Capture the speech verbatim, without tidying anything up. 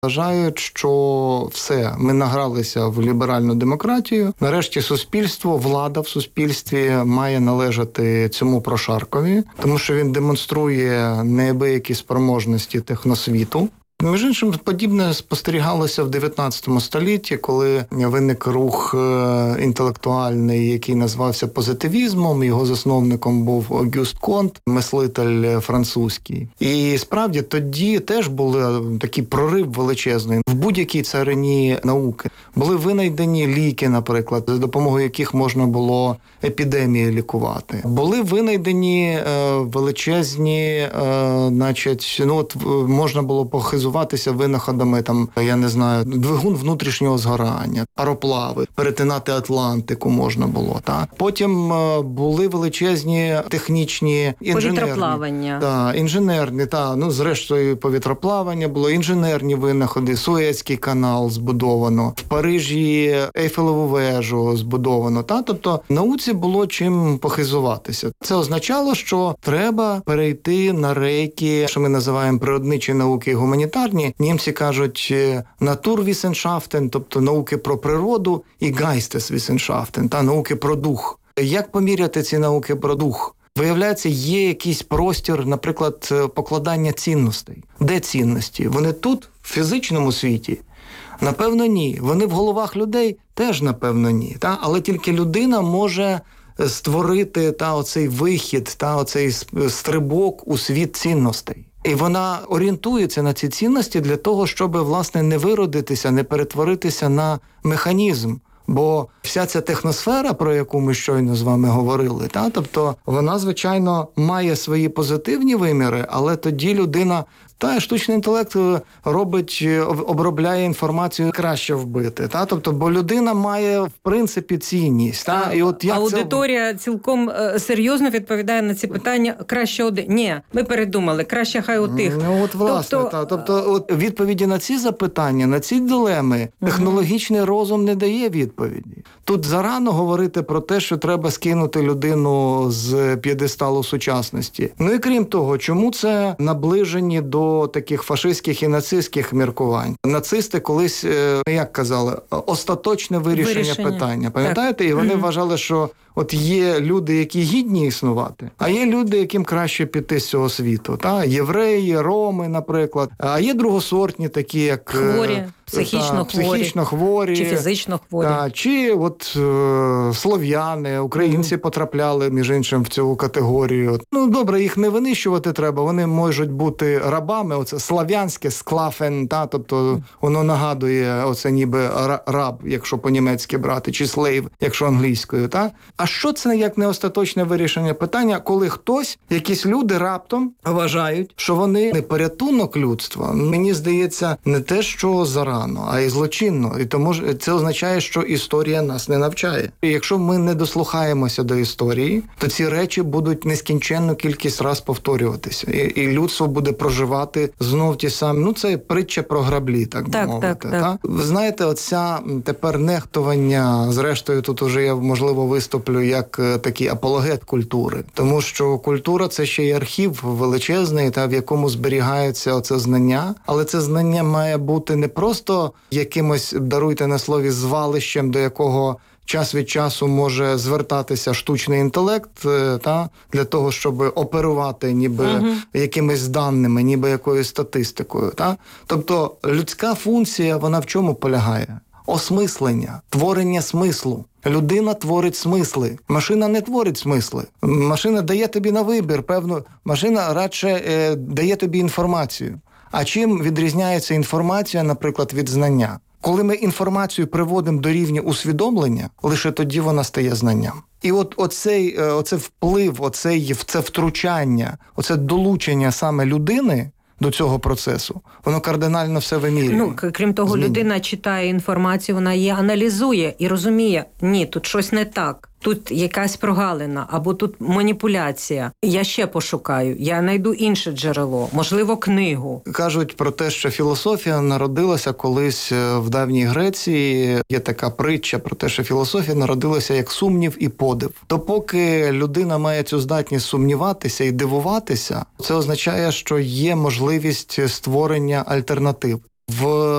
Вважають, що все, ми награлися в ліберальну демократію. Нарешті суспільство, влада в суспільстві має належати цьому прошаркові, тому що він демонструє неабиякі спроможності техносвіту. Між іншим, подібне спостерігалося в дев'ятнадцятому столітті, коли виник рух інтелектуальний, який назвався позитивізмом. Його засновником був Огюст Конт, мислитель французький. І справді тоді теж був такий прорив величезний в будь-якій царині науки. Були винайдені ліки, наприклад, за допомогою яких можна було епідемії лікувати. Були винайдені е, величезні, е, значить, ну от можна було похизувати винаходами, там, я не знаю, двигун внутрішнього згорання, пароплави, перетинати Атлантику можна було. Та? Потім е, були величезні технічні інженерні. Повітроплавання. Та, інженерні, та, ну, зрештою, повітроплавання було, інженерні винаходи, Суецький канал збудовано, в Парижі Ейфелеву вежу збудовано. Та? Тобто, науці було чим похизуватися. Це означало, що треба перейти на рейки, що ми називаємо природничі науки і гуманітарні. Німці кажуть «Naturwissenschaften», тобто науки про природу, і «Geisteswissenschaften», та науки про дух. Як поміряти ці науки про дух? Виявляється, є якийсь простір, наприклад, покладання цінностей. Де цінності? Вони тут, в фізичному світі? Напевно, ні. Вони в головах людей? Теж, напевно, ні. Та? Але тільки людина може створити та, оцей вихід, та, оцей стрибок у світ цінностей. І вона орієнтується на ці цінності для того, щоб, власне, не виродитися, не перетворитися на механізм. Бо вся ця техносфера, про яку ми щойно з вами говорили, та, тобто вона, звичайно, має свої позитивні виміри, але тоді людина, та штучний інтелект робить, обробляє інформацію краще вбити. Та? Тобто, бо людина має, в принципі, цінність. Та? І от як аудиторія це... цілком е, серйозно відповідає на ці питання. Краще один. Ні, ми передумали. Краще хай у тих. Ну, от, власне, тобто... та. тобто от відповіді на ці запитання, на ці дилеми, технологічний розум не дає відповіді. Тут зарано говорити про те, що треба скинути людину з п'єдесталу сучасності. Ну і крім того, чому це наближені до таких фашистських і нацистських міркувань. Нацисти колись, як казали, остаточне вирішення, вирішення. питання. Пам'ятаєте? Так. І вони mm-hmm. вважали, що от є люди, які гідні існувати, а є люди, яким краще піти з цього світу. Та? Євреї, роми, наприклад. А є другосортні такі, як... Хворі, психічно, та, хворі, психічно хворі. Чи фізично хворі. Та, чи от е, слов'яни, українці mm-hmm. потрапляли, між іншим, в цю категорію. Ну, добре, їх не винищувати треба, вони можуть бути рабами, оце слав'янське, склафен, та, тобто воно нагадує оце ніби раб, якщо по-німецьки брати, чи слейв, якщо англійською, та? А що це як не остаточне вирішення питання, коли хтось, якісь люди раптом вважають, що вони не порятунок людства? Мені здається, не те, що зарано, а й злочинно. І тому це означає, що історія нас не навчає. І якщо ми не дослухаємося до історії, то ці речі будуть нескінченну кількість раз повторюватися. І, і людство буде проживати знов ті самі. Ну, це притча про граблі, так би так, мовити. Так, так. Та? Ви знаєте, оця тепер нехтування, зрештою, тут уже я, можливо, виступлю як такий апологет культури. Тому що культура – це ще й архів величезний, та, в якому зберігається оце знання. Але це знання має бути не просто якимось, даруйте на слові, звалищем, до якого час від часу може звертатися штучний інтелект, та, для того, щоб оперувати ніби uh-huh. якимись даними, ніби якоюсь статистикою. Та? Тобто людська функція, вона в чому полягає? Осмислення, творення смислу. Людина творить смисли. Машина не творить смисли. Машина дає тобі на вибір, певно, машина радше е, дає тобі інформацію. А чим відрізняється інформація, наприклад, від знання? Коли ми інформацію приводимо до рівня усвідомлення, лише тоді вона стає знанням. І от оцей, оцей вплив, оцей, це втручання, оце долучення саме людини до цього процесу, воно кардинально все вимірює. Ну, крім того, змінює. Людина читає інформацію, вона її аналізує і розуміє, ні, тут щось не так. Тут якась прогалина, або тут маніпуляція. Я ще пошукаю, я знайду інше джерело, можливо, книгу. Кажуть про те, що філософія народилася колись в давній Греції. Є така притча про те, що філософія народилася як сумнів і подив. То поки людина має цю здатність сумніватися і дивуватися, це означає, що є можливість створення альтернатив. в